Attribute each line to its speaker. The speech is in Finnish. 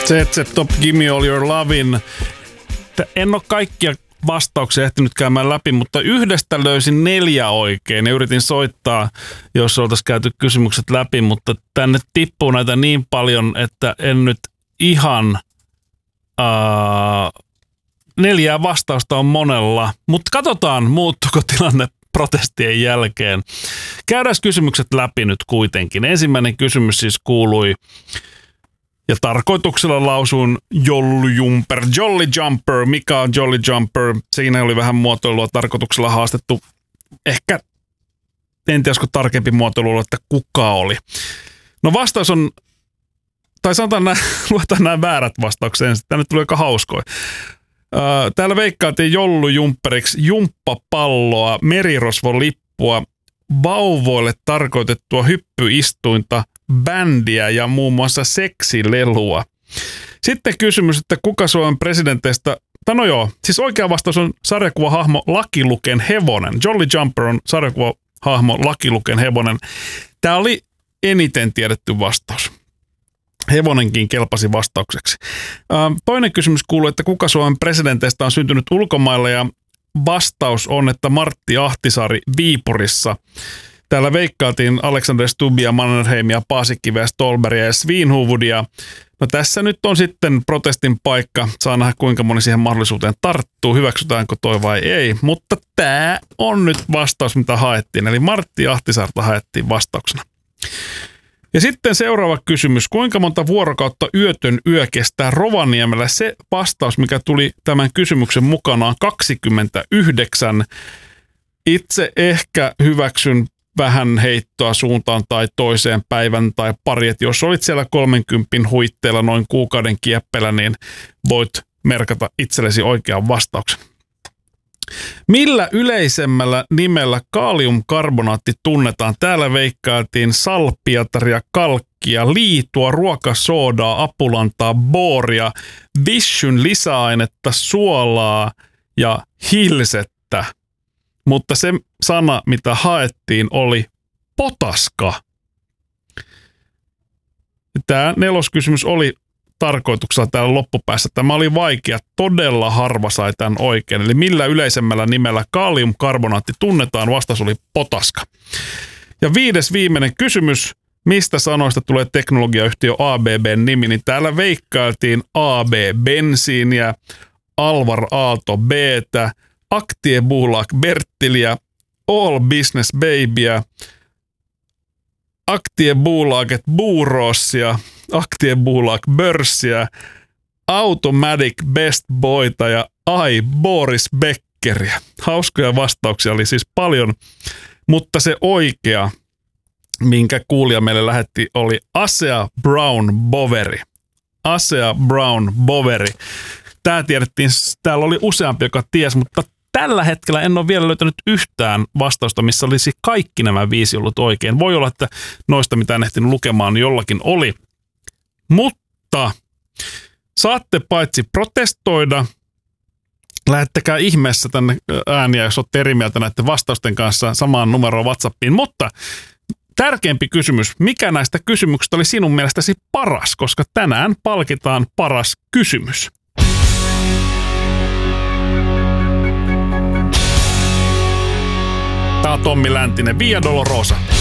Speaker 1: ZZ Top, Gimme All Your Lovin'. En ole kaikkia vastauksia ehtinyt käymään läpi, mutta yhdestä löysin 4 oikein ja yritin soittaa, jos oltaisiin käyty kysymykset läpi, mutta tänne tippuu näitä niin paljon, että en nyt ihan 4 vastausta on monella, mutta katsotaan muuttuuko tilanne protestien jälkeen. Käydään kysymykset läpi nyt kuitenkin. Ensimmäinen kysymys siis kuului, ja tarkoituksella lausuun Jolly Jumper. Mikä on Jolly Jumper? Siinä oli vähän muotoilua tarkoituksella haastettu. Ehkä, en tiedä, olisiko tarkempi muotoilu, että kuka oli. No vastaus on, tai sanotaan luetaan nämä väärät vastaukset ensin. Tänne tuli aika hauskoja. Täällä veikkailtiin Jolly Jumperiksi jumppapalloa, merirosvolippua, vauvoille tarkoitettua hyppyistuinta, bändiä ja muun muassa seksilelua. Sitten kysymys, että kuka Suomen presidenteistä, no joo, siis oikea vastaus on sarjakuvahahmo Lucky Luken hevonen. Jolly Jumper on sarjakuvahahmo Lucky Luken hevonen. Tämä oli eniten tiedetty vastaus. Hevonenkin kelpasi vastaukseksi. Toinen kysymys kuuluu, että kuka Suomen presidenteistä on syntynyt ulkomailla, ja vastaus on, että Martti Ahtisaari Viipurissa. Täällä veikkailtiin Alexander Stubbia, Mannerheimia, Paasikiveä, Stolberia ja Svinhuvudia. No tässä nyt on sitten protestin paikka. Saa nähdä, kuinka moni siihen mahdollisuuteen tarttuu. Hyväksytäänkö toi vai ei. Mutta tämä on nyt vastaus, mitä haettiin. Eli Martti Ahtisaarta haettiin vastauksena. Ja sitten seuraava kysymys. Kuinka monta vuorokautta yötön yö kestää Rovaniemellä? Se vastaus, mikä tuli tämän kysymyksen mukana, on 29. Itse ehkä hyväksyn vähän heittoa suuntaan tai toiseen päivän tai pari. Et jos olit siellä 30 huitteilla noin kuukauden kieppeillä, niin voit merkata itsellesi oikean vastauksen. Millä yleisemmällä nimellä kaaliumkarbonaatti tunnetaan? Täällä veikkailtiin salpeataria, kalkkia, liitua, ruokasoodaa, apulantaa, booria, vishyn lisäainetta, suolaa ja hilsettä. Mutta se sana, mitä haettiin, oli potaska. Tämä 4. kysymys oli tarkoituksella täällä loppupäässä. Tämä oli vaikea. Todella harva sai tämän oikein. Eli millä yleisemmällä nimellä kaaliumkarbonaatti tunnetaan? Vastaus oli potaska. Ja 5. viimeinen kysymys. Mistä sanoista tulee teknologiayhtiö ABB:n nimi? Niin täällä veikkailtiin AB Bensiiniä, Alvar Aalto B:tä, Aktiebolag Bertiliä, All Business Babyä, Aktiebolaget Buurossia, Aktiebolag Börssiä, Automatic Best Boyta ja Boris Beckeriä. Hauskoja vastauksia oli siis paljon, mutta se oikea, minkä kuulija meille lähetti, oli Asea Brown Boveri. Asea Brown Boveri. Tämä tiedettiin, täällä oli useampi, joka tiesi, mutta tällä hetkellä en ole vielä löytänyt yhtään vastausta, missä olisi kaikki nämä 5 ollut oikein. Voi olla, että noista, mitä en ehtinyt lukemaan, jollakin oli. Mutta saatte paitsi protestoida, lähettäkää ihmeessä tänne ääniä, jos olette eri mieltä näiden vastausten kanssa samaan numeroon WhatsAppiin. Mutta tärkeämpi kysymys, mikä näistä kysymyksistä oli sinun mielestäsi paras, koska tänään palkitaan paras kysymys. Tämä on Tommi Läntinen, Via Dolorosa.